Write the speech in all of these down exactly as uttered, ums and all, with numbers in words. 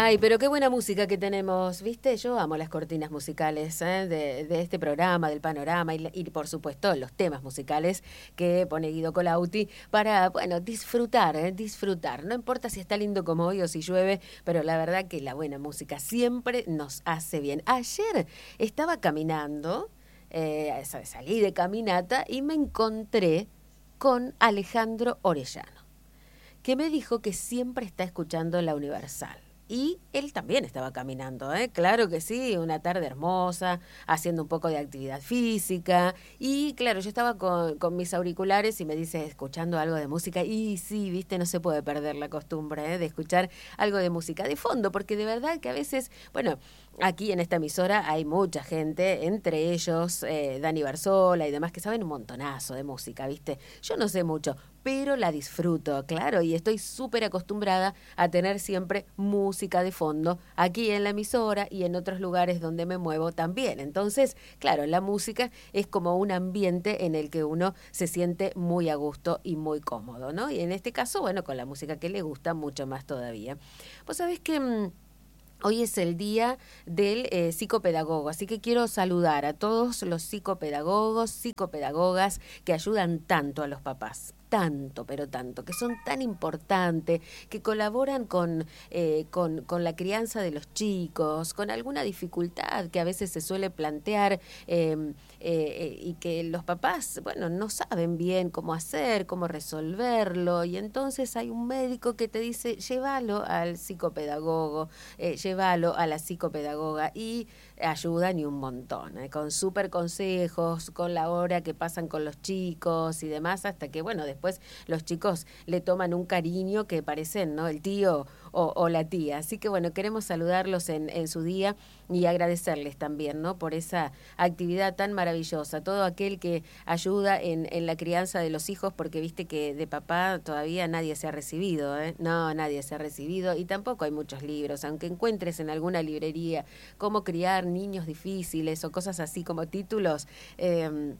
Ay, pero qué buena música que tenemos, ¿viste? Yo amo las cortinas musicales ¿eh? de, de este programa, del panorama y, y por supuesto los temas musicales que pone Guido Colautti para, bueno, disfrutar, ¿eh? disfrutar. No importa si está lindo como hoy o si llueve, pero la verdad que la buena música siempre nos hace bien. Ayer estaba caminando, eh, salí de caminata y me encontré con Alejandro Orellano, que me dijo que siempre está escuchando La Universal. Y él también estaba caminando, ¿eh? Claro que sí, una tarde hermosa, haciendo un poco de actividad física. Y claro, yo estaba con, con mis auriculares y me dice, escuchando algo de música. Y sí, viste, no se puede perder la costumbre ¿eh? de escuchar algo de música de fondo, porque de verdad que a veces, bueno, aquí en esta emisora hay mucha gente, entre ellos eh, Dani Barzola y demás, que saben un montonazo de música, ¿viste? Yo no sé mucho, pero la disfruto, claro, y estoy súper acostumbrada a tener siempre música de fondo aquí en la emisora y en otros lugares donde me muevo también. Entonces, claro, la música es como un ambiente en el que uno se siente muy a gusto y muy cómodo, ¿no? Y en este caso, bueno, con la música que le gusta mucho más todavía. Vos sabés que Mmm, hoy es el día del eh, psicopedagogo, así que quiero saludar a todos los psicopedagogos, psicopedagogas que ayudan tanto a los papás. Tanto, pero tanto, que son tan importantes, que colaboran con, eh, con, con la crianza de los chicos, con alguna dificultad que a veces se suele plantear eh, eh, y que los papás, bueno, no saben bien cómo hacer, cómo resolverlo, y entonces hay un médico que te dice, llévalo al psicopedagogo, eh, llévalo a la psicopedagoga, y ayudan y un montón, ¿eh? Con súper consejos, con la hora que pasan con los chicos y demás, hasta que, bueno, después los chicos le toman un cariño que parecen, ¿no? El tío o, o la tía. Así que, bueno, queremos saludarlos en, en su día y agradecerles también, ¿no? Por esa actividad tan maravillosa. Todo aquel que ayuda en, en la crianza de los hijos, porque viste que de papá todavía nadie se ha recibido, ¿eh? No, nadie se ha recibido y tampoco hay muchos libros, aunque encuentres en alguna librería cómo criar niños difíciles o cosas así como títulos, eh,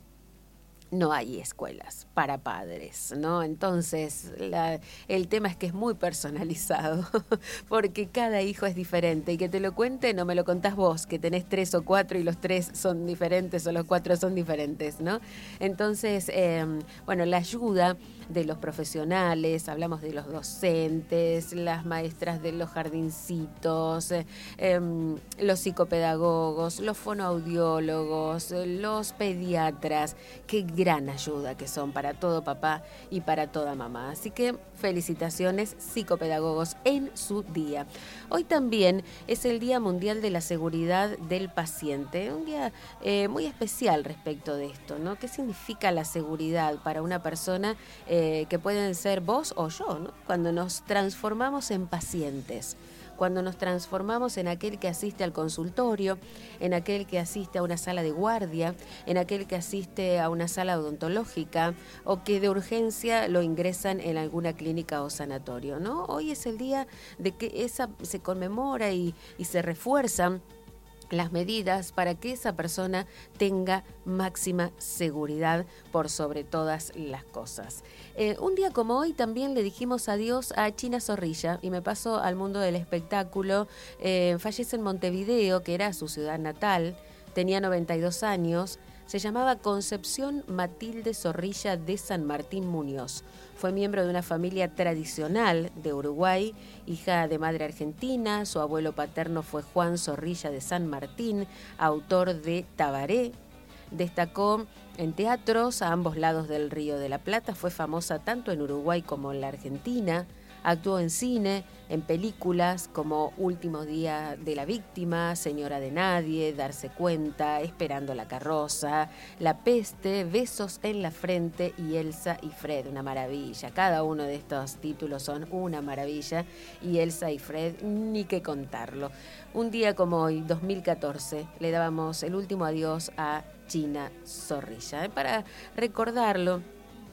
no hay escuelas para padres, ¿no? Entonces, la, el tema es que es muy personalizado, porque cada hijo es diferente, y que te lo cuente no me lo contás vos, que tenés tres o cuatro y los tres son diferentes o los cuatro son diferentes, ¿no? Entonces, eh, bueno, la ayuda de los profesionales, hablamos de los docentes, las maestras de los jardincitos, eh, eh, los psicopedagogos, los fonoaudiólogos, los pediatras, qué gran ayuda que son para todo papá y para toda mamá. Así que felicitaciones, psicopedagogos, en su día. Hoy también es el Día Mundial de la Seguridad del Paciente, un día eh, muy especial respecto de esto, ¿no? ¿Qué significa la seguridad para una persona eh, que pueden ser vos o yo, ¿no? Cuando nos transformamos en pacientes, cuando nos transformamos en aquel que asiste al consultorio, en aquel que asiste a una sala de guardia, en aquel que asiste a una sala odontológica o que de urgencia lo ingresan en alguna clínica o sanatorio, ¿no? Hoy es el día de que esa se conmemora y, y se refuerzan las medidas para que esa persona tenga máxima seguridad por sobre todas las cosas. Eh, un día como hoy también le dijimos adiós a China Zorrilla, y me paso al mundo del espectáculo. Eh, fallece en Montevideo, que era su ciudad natal, tenía noventa y dos años, se llamaba Concepción Matilde Zorrilla de San Martín Muñoz. Fue miembro de una familia tradicional de Uruguay, hija de madre argentina. Su abuelo paterno fue Juan Zorrilla de San Martín, autor de Tabaré. Destacó en teatros a ambos lados del Río de la Plata, fue famosa tanto en Uruguay como en la Argentina. Actuó en cine, en películas como Último Día de la Víctima, Señora de Nadie, Darse Cuenta, Esperando la Carroza, La Peste, Besos en la Frente y Elsa y Fred, una maravilla. Cada uno de estos títulos son una maravilla, y Elsa y Fred, ni que contarlo. Un día como hoy, dos mil catorce, le dábamos el último adiós a China Zorrilla, ¿eh? Para recordarlo,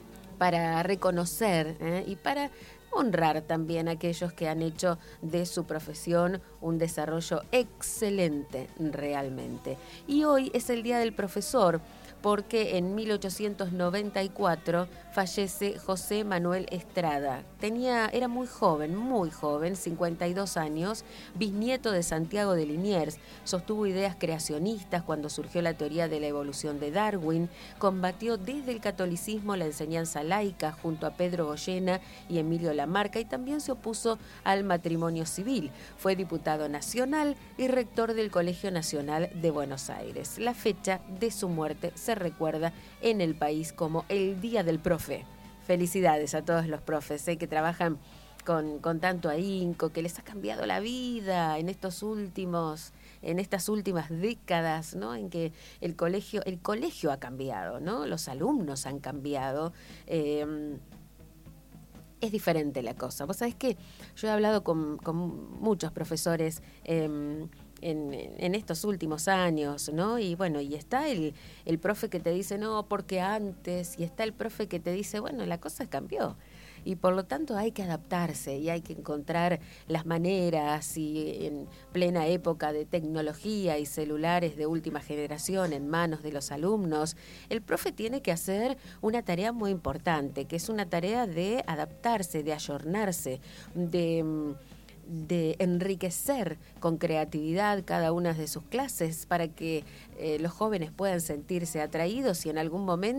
para reconocer ¿eh? y para honrar también a aquellos que han hecho de su profesión un desarrollo excelente realmente. Y hoy es el Día del Profesor, porque en mil ochocientos noventa y cuatro fallece José Manuel Estrada, tenía, era muy joven, muy joven, cincuenta y dos años, bisnieto de Santiago de Liniers, sostuvo ideas creacionistas cuando surgió la teoría de la evolución de Darwin, combatió desde el catolicismo la enseñanza laica junto a Pedro Goyena y Emilio Lamarca y también se opuso al matrimonio civil. Fue diputado nacional y rector del Colegio Nacional de Buenos Aires. La fecha de su muerte se recuerda en el país como el Día del Profe. Felicidades a todos los profes eh, que trabajan con, con tanto ahínco, que les ha cambiado la vida en estos últimos, en estas últimas décadas, ¿no? En que el colegio, el colegio ha cambiado, ¿no? Los alumnos han cambiado. Eh, es diferente la cosa. Vos sabés que yo he hablado con, con muchos profesores eh, En, en estos últimos años, ¿no? Y bueno, y está el, el profe que te dice, no, porque antes, y está el profe que te dice, bueno, la cosa cambió. Y por lo tanto hay que adaptarse y hay que encontrar las maneras y en plena época de tecnología y celulares de última generación en manos de los alumnos, el profe tiene que hacer una tarea muy importante, que es una tarea de adaptarse, de ayornarse, de... de enriquecer con creatividad cada una de sus clases para que eh, los jóvenes puedan sentirse atraídos y en algún momento